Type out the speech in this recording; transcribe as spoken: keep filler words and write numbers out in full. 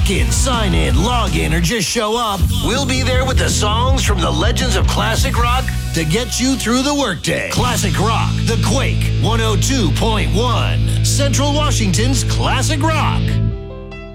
Walk in, sign in, log in, or just show up. We'll be there with the songs from the legends of classic rock to get you through the workday. Classic Rock, The Quake, one oh two point one. Central Washington's Classic Rock.